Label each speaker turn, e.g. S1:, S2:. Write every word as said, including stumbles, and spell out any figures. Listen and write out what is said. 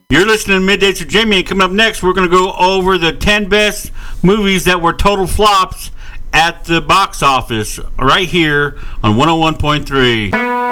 S1: You're listening to Middays with Jamie, and coming up next, we're going to go over the ten best movies that were total flops at the box office right here on one oh one point three.